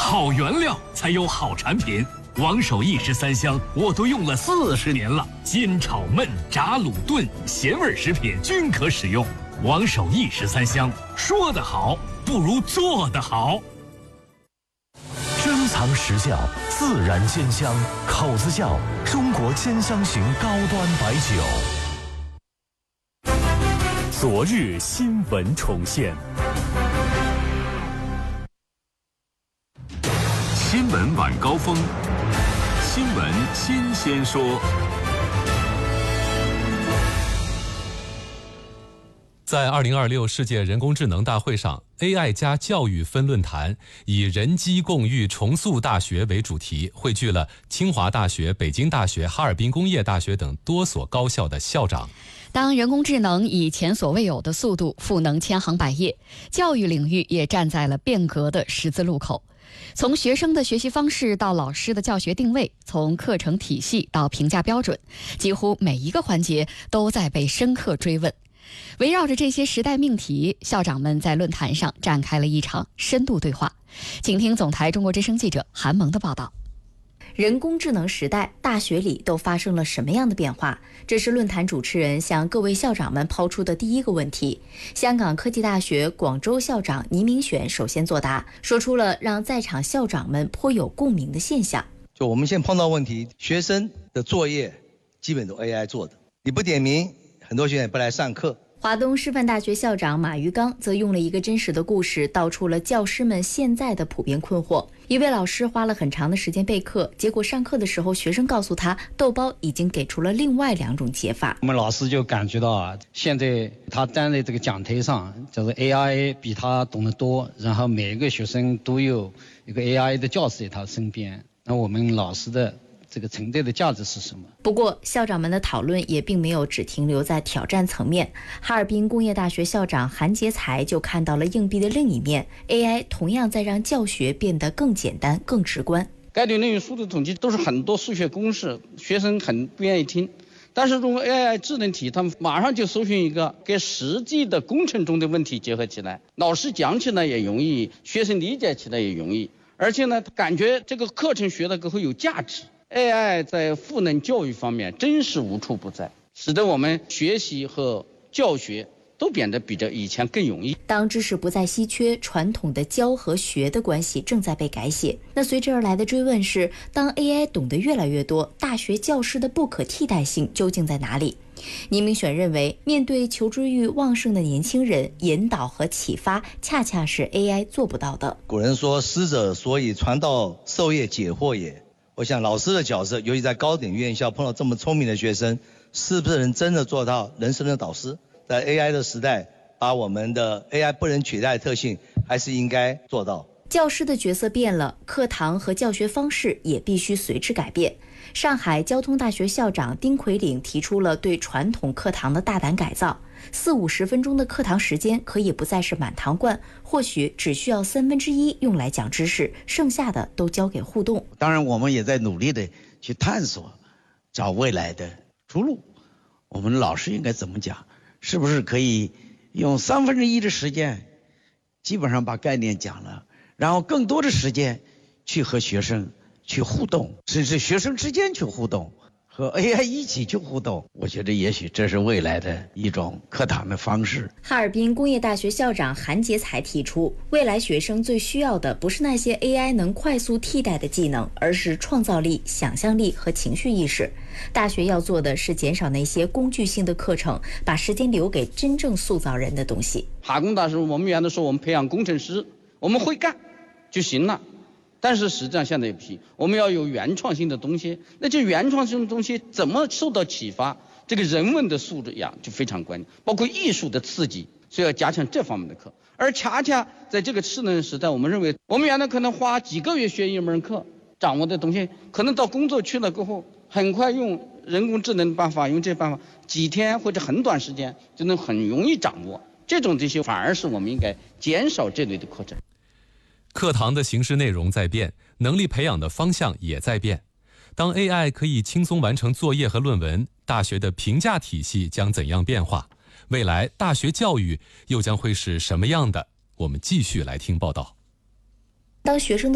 好原料才有好产品。王守义13香我都用了40年了，煎炒焖炸卤炖咸味食品均可使用。王守义13香，说得好不如做得好。 珍藏实窖，自然鲜香，口子窖，中国鲜香型高端白酒。昨日新闻重现， 新闻晚高峰，新闻新鲜说。 在2026世界人工智能大会上， AI 加教育分论坛，以人机共育重塑大学为主题，汇聚了清华大学、北京大学、哈尔滨工业大学等多所高校的校长。 当人工智能以前所未有的速度赋能千行百业，教育领域也站在了变革的十字路口。从学生的学习方式到老师的教学定位，从课程体系到评价标准，几乎每一个环节都在被深刻追问。围绕着这些时代命题，校长们在论坛上展开了一场深度对话。请听总台中国之声记者韩萌的报道。 人工智能时代，大学里都发生了什么样的变化？这是论坛主持人向各位校长们抛出的第一个问题。香港科技大学广州校长倪明选首先作答，说出了让在场校长们颇有共鸣的现象。 就我们现在碰到问题，学生的作业基本都 AI 做的，你不点名，很多学生也不来上课。 华东师范大学校长马玉刚则用了一个真实的故事，道出了教师们现在的普遍困惑。一位老师花了很长的时间备课，结果上课的时候，学生告诉他，豆包已经给出了另外2种解法。 我们老师就感觉到现在他站在这个讲台上，就是 AI 比他懂得多，然后每个学生都有一个 AI 的教师在他身边。那我们老师的这个存在的价值是什么？ 不过，校长们的讨论也并没有只停留在挑战层面。哈尔滨工业大学校长韩杰才就看到了硬币的另一面 ，AI 同样在让教学变得更简单、更直观。 概率论与数字统计都是很多数学公式，学生很不愿意听。但是用 AI 智能题，他们马上就搜寻一个跟实际的工程中的问题结合起来，老师讲起来也容易，学生理解起来也容易，而且呢，感觉这个课程学的会有价值。AI 在赋能教育方面真是无处不在，使得我们学习和教学都变得比这以前更容易。 当知识不再稀缺，传统的教和学的关系正在被改写。那随之而来的追问是，当 AI 懂得越来越多，大学教师的不可替代性究竟在哪里？倪明选认为，面对求知欲旺盛的年轻人，引导和启发恰恰是 AI 做不到的。 古人说，师者，所以传道授业解惑也。我想老师的角色，尤其在高等院校碰到这么聪明的学生，是不是能真的做到人生的导师？在 AI 的时代，把我们的 AI 不能取代的特性，还是应该做到。 教师的角色变了，课堂和教学方式也必须随之改变。上海交通大学校长丁奎岭提出了对传统课堂的大胆改造，40-50分钟的课堂时间可以不再是满堂灌，或许只需要1/3用来讲知识，剩下的都交给互动。 当然，我们也在努力的去探索，找未来的出路。我们老师应该怎么讲？是不是可以用1/3的时间，基本上把概念讲了，然后更多的时间去和学生去互动，甚至学生之间去互动，和 AI 一起去互动。我觉得也许这是未来的一种课堂的方式。 哈尔滨工业大学校长韩杰才提出，未来学生最需要的不是那些 AI 能快速替代的技能，而是创造力、想象力和情绪意识。大学要做的是减少那些工具性的课程，把时间留给真正塑造人的东西。 哈工大师，我们原来说我们培养工程师，我们会干就行了。但是实际上现在也不行，我们要有原创性的东西。那这原创性的东西怎么受到启发？这个人文的素质呀就非常关键，包括艺术的刺激，所以要加强这方面的课。而恰恰在这个智能时代，我们认为我们原来可能花几个月学一门课，掌握的东西，可能到工作去了过后，很快用人工智能办法，用这办法，几天或者很短时间就能很容易掌握。这些反而是我们应该减少这类的课程。 课堂的形式内容在变，能力培养的方向也在变。当 AI 可以轻松完成作业和论文，大学的评价体系将怎样变化？未来大学教育又将会是什么样的？我们继续来听报道。 当学生的